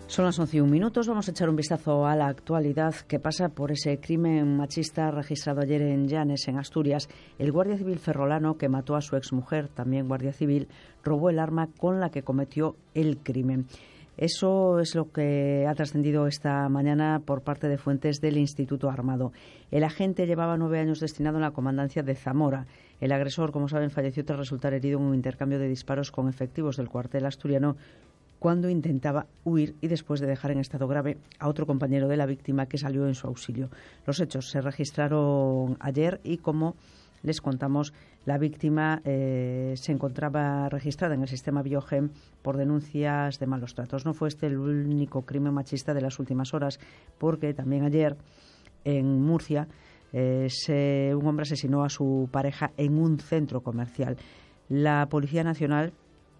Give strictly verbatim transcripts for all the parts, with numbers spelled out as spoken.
Son las once y un minutos. Vamos a echar un vistazo a la actualidad que pasa por ese crimen machista registrado ayer en Llanes, en Asturias. El guardia civil ferrolano que mató a su exmujer, también guardia civil, robó el arma con la que cometió el crimen. Eso es lo que ha trascendido esta mañana por parte de fuentes del Instituto Armado. El agente llevaba nueve años destinado en la comandancia de Zamora. El agresor, como saben, falleció tras resultar herido en un intercambio de disparos con efectivos del cuartel asturiano cuando intentaba huir y después de dejar en estado grave a otro compañero de la víctima que salió en su auxilio. Los hechos se registraron ayer y, como les contamos, la víctima eh, se encontraba registrada en el sistema Biogen por denuncias de malos tratos. No fue este el único crimen machista de las últimas horas, porque también ayer en Murcia eh, se, un hombre asesinó a su pareja en un centro comercial. La Policía Nacional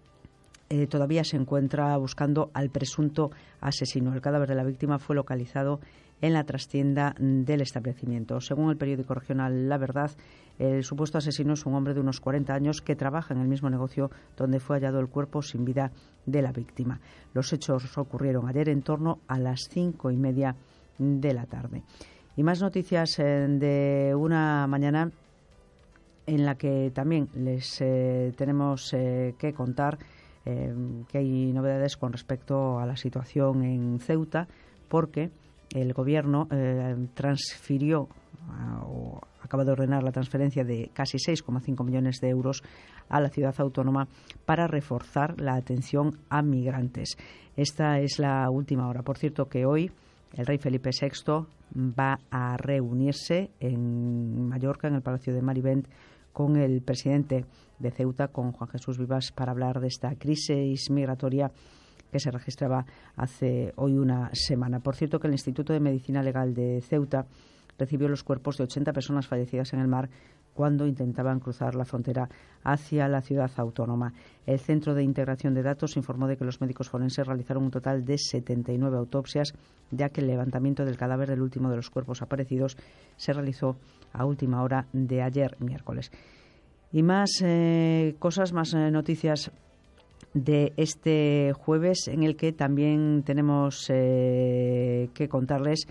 Eh, todavía se encuentra buscando al presunto asesino. El cadáver de la víctima fue localizado en la trastienda del establecimiento. Según el periódico regional La Verdad, el supuesto asesino es un hombre de unos cuarenta años que trabaja en el mismo negocio donde fue hallado el cuerpo sin vida de la víctima. Los hechos ocurrieron ayer en torno a las cinco y media de la tarde. Y más noticias eh, de una mañana en la que también les eh, tenemos eh, que contar Eh, que hay novedades con respecto a la situación en Ceuta, porque el Gobierno eh, transfirió a, o acaba de ordenar la transferencia de casi seis coma cinco millones de euros a la ciudad autónoma para reforzar la atención a migrantes. Esta es la última hora. Por cierto, que hoy el rey Felipe sexto va a reunirse en Mallorca, en el Palacio de Marivent, con el presidente de Ceuta, con Juan Jesús Vivas, para hablar de esta crisis migratoria que se registraba hace hoy una semana. Por cierto, que el Instituto de Medicina Legal de Ceuta recibió los cuerpos de ochenta personas fallecidas en el mar cuando intentaban cruzar la frontera hacia la ciudad autónoma. El Centro de Integración de Datos informó de que los médicos forenses realizaron un total de setenta y nueve autopsias, ya que el levantamiento del cadáver del último de los cuerpos aparecidos se realizó a última hora de ayer miércoles. Y más eh, cosas, más eh, noticias de este jueves, en el que también tenemos eh, que contarles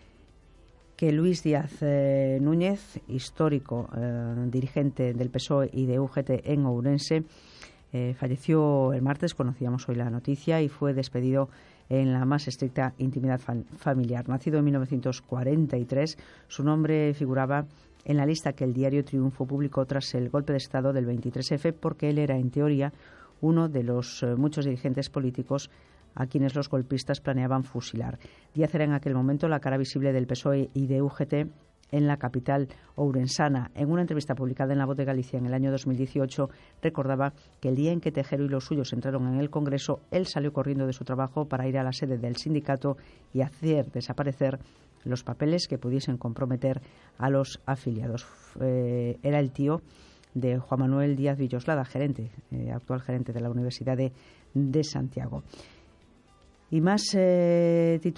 que Luis Díaz eh, Núñez, histórico eh, dirigente del P S O E y de U G T en Ourense, eh, falleció el martes, conocíamos hoy la noticia, y fue despedido en la más estricta intimidad fam- familiar. Nacido en mil novecientos cuarenta y tres, su nombre figuraba en la lista que el diario Triunfo publicó tras el golpe de Estado del veintitrés efe, porque él era, en teoría, uno de los eh, muchos dirigentes políticos a quienes los golpistas planeaban fusilar. Díaz era en aquel momento la cara visible del P S O E y de U G T en la capital ourensana. En una entrevista publicada en La Voz de Galicia en el año dos mil dieciocho, recordaba que el día en que Tejero y los suyos entraron en el Congreso, él salió corriendo de su trabajo para ir a la sede del sindicato y hacer desaparecer los papeles que pudiesen comprometer a los afiliados. Eh, era el tío de Juan Manuel Díaz Villoslada, gerente, eh, actual gerente de la Universidad de, de Santiago. Y más eh,